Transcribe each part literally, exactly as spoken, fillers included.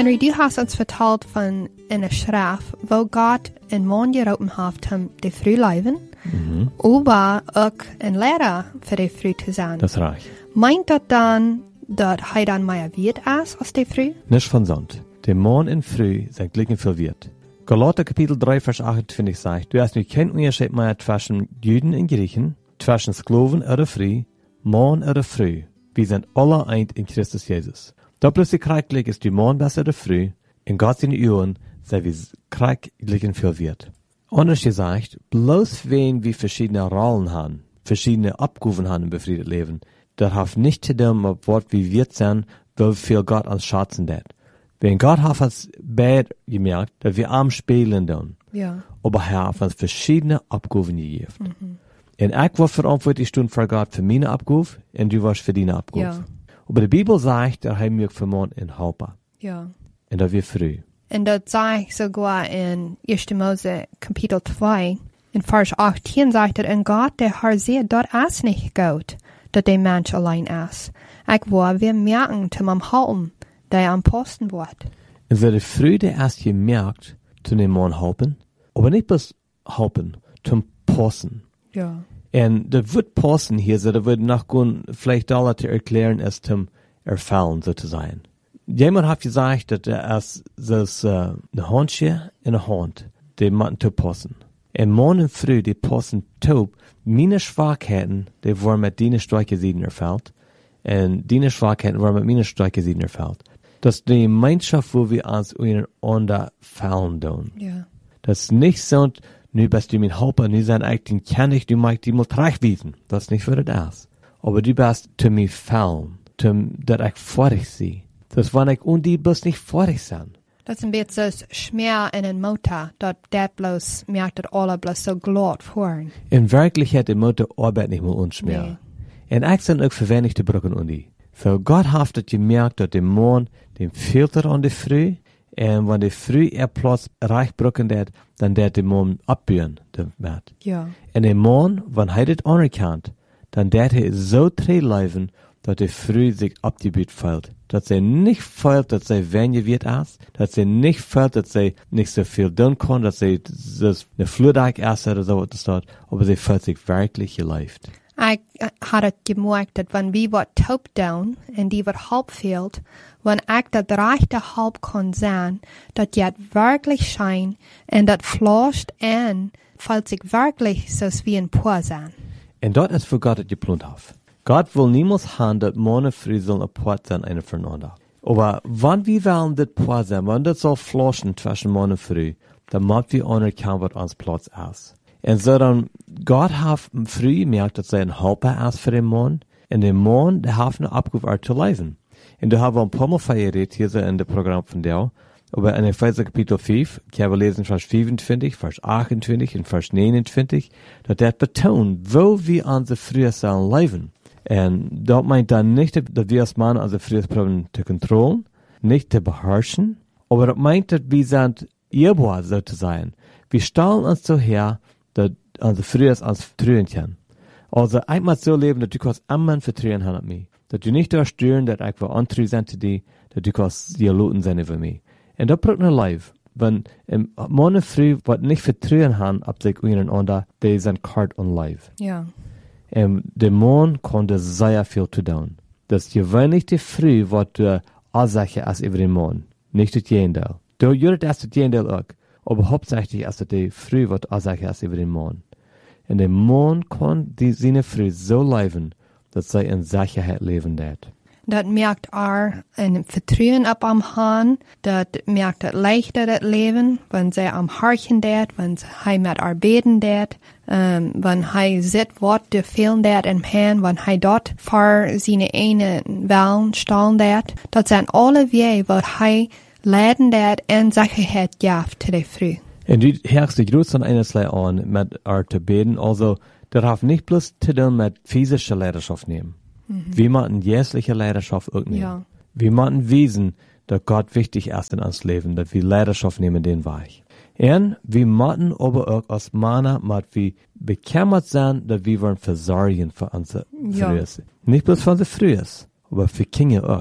Henry, du hast uns verteld van een schrift, wo Gott een man geroepen heeft om de früh leven, Mhm. aber ook een leraar voor de früh te zijn. Das reicht. Meint dat dan dat hij dan meer wird is als de früh? Nicht von Sand. Der Morgen in Früh sein Glücken verwirrt. Galater Kapitel drei, Vers achtundzwanzig sagt, du hast nu kein Unterschied mehr zwischen Juden und Griechen, zwischen Sklaven oder Frei, Morgen oder Früh. Wir sind alle eins in Christus Jesus. Da bloß die Krieglich ist die Morgen besser oder Früh, in Gott seine Ohren sei wie Krieglichen verwirrt. Anders gesagt, bloß wenn wir verschiedene Rollen haben, verschiedene Abgaben haben im befriedet Leben, das hat nicht zu tun, ob Wort wie wir sind, wie viel Gott uns schätzen wird. Wenn Gott hat uns bad gemerkt, dass wir am Spielen tun. Ja. Aber er hat uns verschiedene Abgaben gegeben. Mhm. Und ich war verantwortlich für Gott für meine Abgabe und du warst für deine Abgabe. Ja. Aber die Bibel sagt, dass er mir vermont in Helper. Ja. Und da wir früh. Und das sagt sogar in erster Mose Kapitel zwei, in Vers achtzehn sagt er, und Gott, der Herr sieht, dort ist nicht gut, dass der Mensch allein ist. Ich war, wir merken, zum am Halten, der am Posten wird. Und so die früh der erst gemerkt, zu dem Mann helfen, aber nicht bloß helfen, zum Posten. Ja. Und das wird passen hier, so da wird nachgehen, vielleicht da zu erklären, es zum Erfallen sozusagen. Jemand hat gesagt, dass er es das äh, eine Handschere und eine Hand, die machen zu passen. Und morgen früh, die passen taub, meine Schwachheiten, die waren mit deinen Streichgesieden erfällt, und deine Schwachheiten waren mit meinen Streichgesieden erfällt. Das ist die Gemeinschaft, wo wir uns untereinander fallen tun. Ja. Das ist nicht so, nu bist du mein Helper, nu sein eigen kenn ich, du magst die mal wiesen. Das ist nicht, was das ist. Aber du bist zu mir fallen, zum, dass ich vor dich sehe. Das war ich und die bloß nicht vor dich sind. Das ist ein bisschen so Schmerz in den Motor, dass der bloß merkt, dass alle bloß so glatt fahren. In Wirklichkeit, die Mutter arbeitet nicht mehr uns mehr. Nee. Und ich sind auch verwenigte Brücken und die. So Gott hat das gemerkt, dass der Mann den Filter an die Früh, und wenn die Früh er Platz reich brücken wird, dann der der Mann abbühren, der wird. Ja. Und der Mann, wenn er das anerkennt, dann der er so treu leben, dass der Früh sich abgebüht fällt. Dass er nicht fällt, dass er weniger wird ist, dass er nicht fällt, dass er nicht so viel tun kann, dass er das eine Flurdeck ist oder so, was das aber sie fällt sich wirklich geleift. Ich hatte gemerkt, dass wenn wir was taub tun und die was halb fehlt, wenn ich das rechte halb kann sein, dass jetzt wirklich scheint und das flasht an, fällt sich wirklich so wie ein Paar sein. Und dort ist für Gott das geplant hat. Gott will niemals haben, dass Mann und Frau sollen apart sein, einer voneinander. Aber wenn wir wollen das Paar sein, wenn das soll flaschen zwischen Mann und Frau, dann müssen wir anerkennen, was uns Platz ist. Und so dann, Gott hat früh gemerkt, dass er ein Helper ist für den Mann, und der Mann, der hat eine Abgabe zu leben. Und da haben wir ein paar Mal verredet, hier so in dem Programm von der, aber in Epheser Kapitel fünf, ich habe lesen Vers fünfundzwanzig, Vers achtundzwanzig und Vers neunundzwanzig, dass der betont, wo wir unsere früher sollen leben. Und dort meint dann nicht, dass wir als Mann unsere früher probieren zu kontrollieren, nicht zu beherrschen, aber das meint, dass wir sind ehrbar sozusagen. Wir stellen uns so her, dass unsere früher uns trühen können. Also einmal so leben, dass du kannst immer vertrauen haben an mich. Dass du nicht da stören, dass ich war antreu sein zu dir, dass du kannst dir loten sein über mich. Und das braucht ein Life. Wenn im Mann und Frau, was nicht vertrauen haben, ab sich untereinander, die sind kalt und live. Ja. Und der Mann konnte sehr viel zu tun. Das gewöhnlich die Frau, was du Ursache ist über den Mann, nicht das Jendel. Du jürst das das Jendel auch, aber hauptsächlich ist das die Frau, was Ursache ist über den Mann. Und der Mann kann die, seine Frau so leben, dass sie in Sicherheit leben wird. Das merkt er ein Vertrauen ab am Hahn, das merkt das leichter das Leben, wenn sie am Harchen dat, wenn sie mit arbeiten dat, ähm, wenn er sieht, was der fehlen dat im Herrn, wenn er dort für seine eine Wellen stellen dat. Das sind alle Wege, was er leiden dat in Sicherheit gibt zu der Früh. Und du hörst die Größe eines an, mit er zu beten, also, das hat nicht bloß zu tun mit physischer Leidenschaft nehmen. Mhm. Wir machen jährliche Leidenschaft auch nehmen. Ja. Wir machen wissen, dass Gott wichtig ist in uns Leben, dass wir Leidenschaft nehmen den Weich. Und wir machen aber auch als Männer, dass wir bekämmert sind, dass wir versorgen für unsere ja. Frühes. Nicht bloß für unsere Frühes, aber für Kinder auch.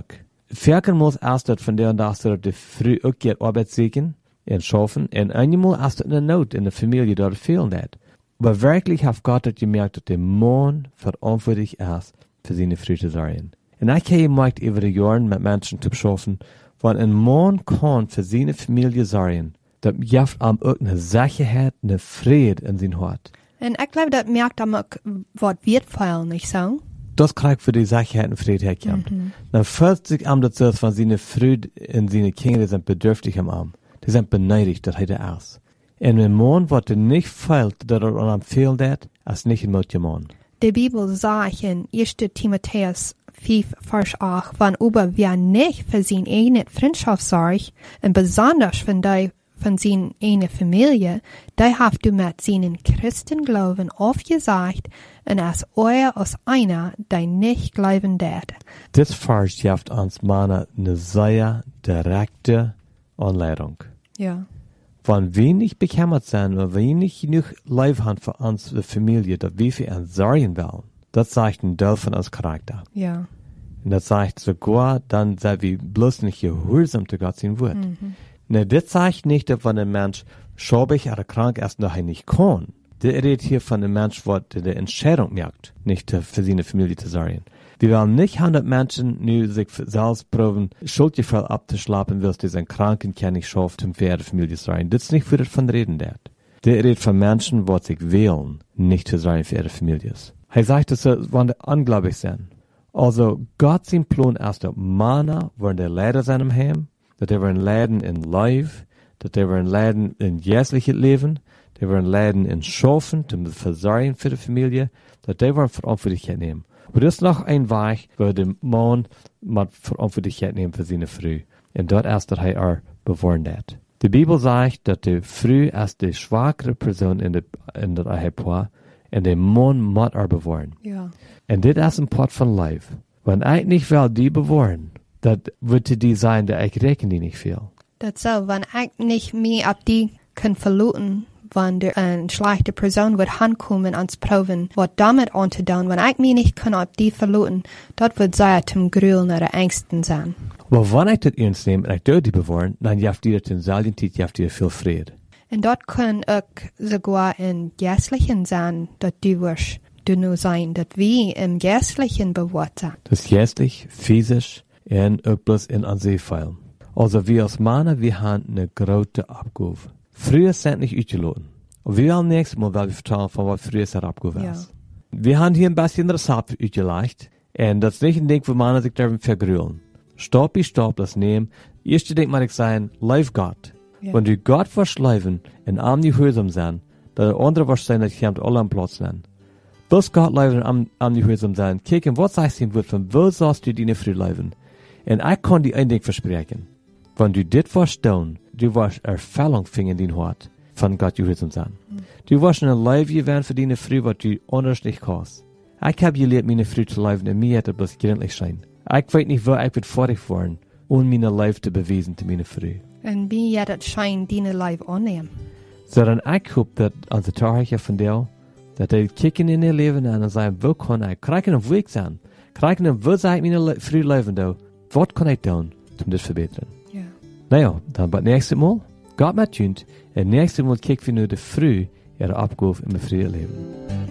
Verken muss erst dat von der und das dat de früh ook get Arbeit zieken en schaffen en einmal erst dat in Not in der Familie dort fehlen dat. Aber wirklich hat Gott dat gemerkt, dat der Mann verantwortlich ist für seine Früh zu sein. Und ich habe gemerkt über die Jahre mit Menschen zu schaffen, wenn ein Mann kann für seine Familie sorgen, dat jaft am ook eine Sicherheit, eine Friede in sein Hart. Und ich glaube, das merkt am auch, was wertvoll, nicht so? Das kriegt für die Sicherheit und Friede herkommt. Mhm. Dann fühlt sich am dazu, wenn seine Früde und seine Kinder, die sind bedürftig am Arm. Die sind beneidigt, das hat er aus. Und ein Mann, was er nicht fehlt, dass er an ihm fehlt, ist nicht ein Mutter Mann. Die Bibel sagt in erster Timotheus fünf, Vers acht, wenn aber wer nicht für seine eigene Freundschaft sorgt, und besonders wenn die von seiner eigenen Familie, die habt du mit seinen Christenglauben aufgesagt, und als euer aus einer, die nicht glauben wird. Das Vers gibt uns Männer eine sehr direkte Anleitung. Ja. Wenn wir nicht bekümmert sind, wenn wir nicht genug Liebe haben für unsere Familie, dass wir für uns sorgen wollen, das sagt ein Teil von unserem Charakter. Ja. Und das sagt sogar, dann sind wir bloß nicht gehorsam zu Gott sein Wort. Mhm. Ne, das sagt nicht, dass wenn ein Mensch schäbig oder krank ist, noch nicht kann. Der redet hier von einem Mensch, der die Entscheidung merkt, nicht für seine Familie zu sorgen. Wir wollen nicht hundert Menschen nu sich selbst proben, Schuldgefühl abzuschlappen, willst du sein Kranken kann nicht schaffen, um für ihre Familie zu sorgen. Das ist nicht, wo das von reden wird. Der redet von Menschen, die sich wählen, nicht zu sorgen für ihre Familie. Er sagt, dass sie unglaublich sind. Also, Gott sein Plan erst auf Männer, wollen der Leider sein im Heim, dass die wollen leiden in Life, dass die wollen leiden in jährliches Leben, die wollen leiden in Schaffen, zum Versorgen für die Familie, dass die wollen Verantwortlichkeit nehmen. Aber das ist noch ein Weg, wo der Mann mit Verantwortlichkeit nehmen für seine Frau. Und dort erst, dass er auch bewahren hat. Die Bibel sagt, dass die Frau als die schwachere Person in der, in der Ehepaar und der Mann muss er bewahren. Ja. Und das ist ein Part von Life. Wenn ich nicht will, die bewahren, das würde die sein, dass ich rechne die nicht viel. Das so, wenn ich nicht mehr ab die kann verluten, wenn der eine schlechte Person wird ankommen und proben, was damit anzutun, wenn ich mich nicht kann ab die verluten, das wird sehr zum Grübeln oder Ängsten sein. Aber wenn ich das ernst nehme und ich dort die bewahren, dann jaft dir den selben Zeit, jaft dir viel Friede. Und dort kann auch sogar in Geistlichen sein, dass du wirst du nur sein, dass wir im Geistlichen bewahrt sind. Das ist geistlich, physisch und auch bloß in Ansehfeilen. Also wir als Männer, wir haben eine große Abgabe. Früher sind nicht ausgeladen. Und wir werden nächstes Mal, weil wir vertrauen, von was früher ist Abgabe ist. Ja. Wir haben hier ein bisschen Rezept ausgelegt. Und das ist nicht ein Ding, wo Männer sich darin vergrühlen. Stopp bei Stopp das nehmen. Erste Ding mag ich sein, live Gott. Ja. Wenn du Gott verschleifen und am die Hörsam sein, der andere was sein, dass ich alle am Platz nennen. Das Gott leiven am, am die Hörsam sein. Kicken, was sagst du wird, von wo sollst du deine Früh leiven? Und ich kann dir ein Ding versprechen. Wenn du dit verstehen, du wirst Erfüllung finden in dein Hart von Gott gehorsam sein. Mhm. Du wirst ein Leben gewähren für deine Früh, was du anders nicht kannst. Ich habe gelehrt, meine Früh zu leben, und mir hat das bloß gründlich sein. Ich weiß nicht, wo ich wird fertig worden, um meine Leben zu beweisen zu meiner Früh. Und wie hat es schein, deine Leben annehmen. So dann ich hoffe, dass unsere Tarhecher von dir, dass die kicken in ihr Leben an und sagen, wo kann ich, kann ich auf Weg sein? Kann ich, wo soll ich meine Früh leben, da? Was kann ich tun, um das zu verbessern? Ja. Naja, dann beim nächsten Mal, Gott mit uns, und nächstes Mal kicken wir nur die Früh ihre Abgabe im frühen Leben.